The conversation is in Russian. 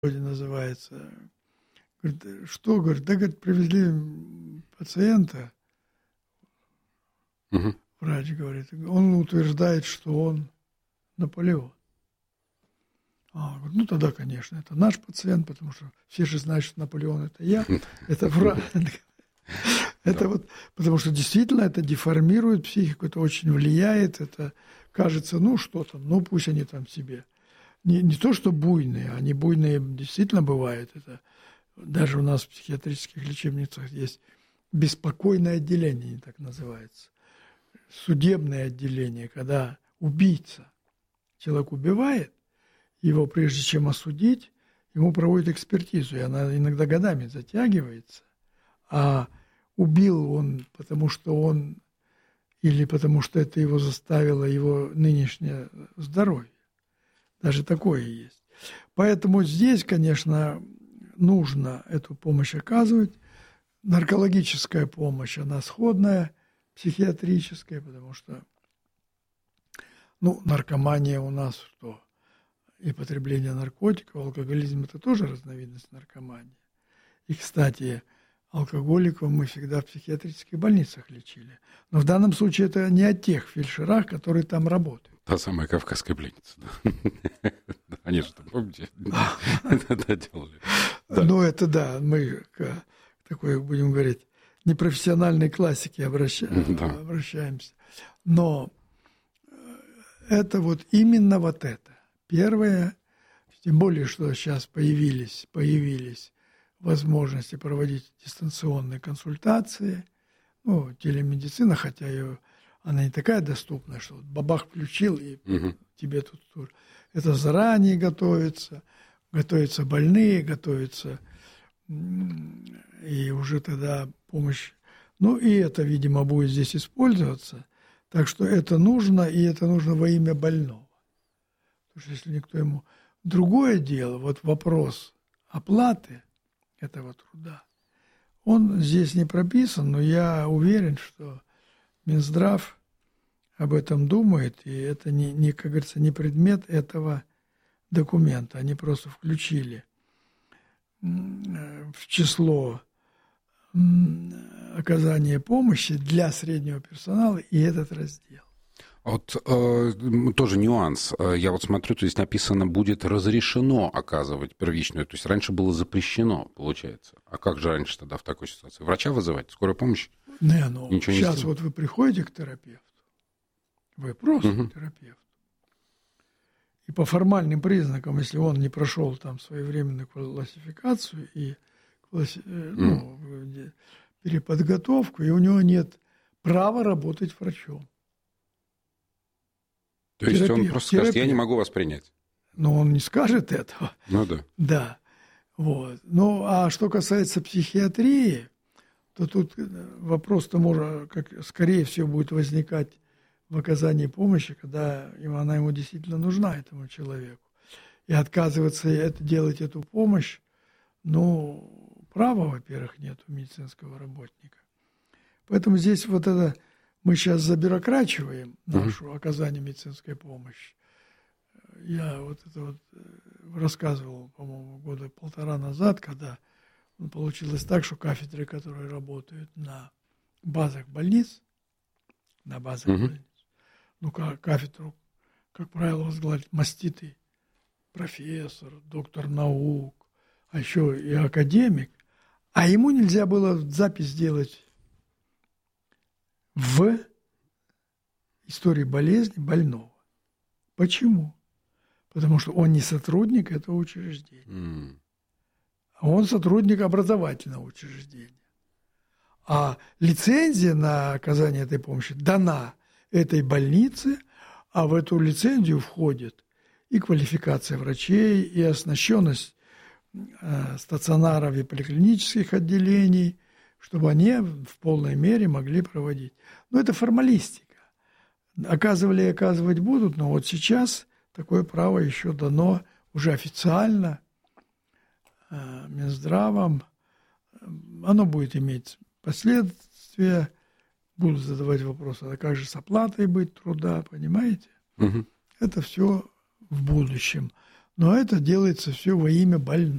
называется. Говорит, что, говорит, да, говорит, привезли пациента, врач говорит, он утверждает, что он Наполеон. Говорит, ну тогда, конечно, это наш пациент, потому что все же знают, что Наполеон это я, это врач. Это вот, потому что действительно это деформирует психику, это очень влияет, это кажется, ну что там, ну пусть они там себе. Не то, что буйные, они буйные действительно бывают. Это даже у нас в психиатрических лечебницах есть беспокойное отделение, так называется. Судебное отделение, когда убийца, человек убивает, его прежде чем осудить, ему проводят экспертизу, и она иногда годами затягивается. А убил он, потому что он, или потому что это его заставило его нынешнее здоровье. Даже такое есть. Поэтому здесь, конечно, нужно эту помощь оказывать. Наркологическая помощь, она сходная, психиатрическая, потому что, наркомания у нас что? И потребление наркотиков, алкоголизм – это тоже разновидность наркомании. И, кстати, алкоголиков мы всегда в психиатрических больницах лечили. Но в данном случае это не о тех фельдшерах, которые там работают. Та самая кавказская пленница. Они же там, помните, это делали. Ну, это да, мы к такой, будем говорить, непрофессиональной классике обращаемся. Но это вот именно вот это. Первое, тем более, что сейчас появились возможности проводить дистанционные консультации, телемедицина, хотя она не такая доступная, что вот бабах включил, и тебе тут это заранее готовится больные, готовятся, и уже тогда помощь. И это, видимо, будет здесь использоваться. Так что это нужно, и это нужно во имя больного. Потому что если никто ему... Другое дело, вот вопрос оплаты этого труда, он здесь не прописан, но я уверен, что Минздрав об этом думает, и это, как говорится, не предмет этого документа. Они просто включили в число оказания помощи для среднего персонала и этот раздел. Вот тоже нюанс. Я вот смотрю, то здесь написано, будет разрешено оказывать первичную. То есть раньше было запрещено, получается. А как же раньше тогда в такой ситуации? Врача вызывать? Скорая помощь? Ничего сейчас не вот вы приходите к терапевту, вы просто к терапевту. И по формальным признакам, если он не прошел там своевременную классификацию и переподготовку, и у него нет права работать врачом. То есть он просто скажет, я не могу вас принять. Но он не скажет этого. Да. Да. Вот. А что касается психиатрии, то тут вопрос-то скорее всего, будет возникать в оказании помощи, когда она ему действительно нужна, этому человеку. И отказываться делать эту помощь, права, во-первых, нет у медицинского работника. Поэтому здесь вот это... Мы сейчас забюрокрачиваем нашу оказание медицинской помощи. Я рассказывал, по-моему, года 1.5 назад, когда получилось так, что кафедры, которые работают на базах больниц, кафедру, как правило, возглавляет маститый профессор, доктор наук, а еще и академик, а ему нельзя было запись сделать в истории болезни больного. Почему? Потому что он не сотрудник этого учреждения, а он сотрудник образовательного учреждения. А лицензия на оказание этой помощи дана этой больнице, а в эту лицензию входит и квалификация врачей, и оснащенность стационаров и поликлинических отделений, чтобы они в полной мере могли проводить. Это формалистика. Оказывали и оказывать будут, но вот сейчас такое право еще дано уже официально Минздравом. Оно будет иметь последствия, будут задавать вопросы, а как же с оплатой быть труда, понимаете? Это все в будущем. Но это делается все во имя больного.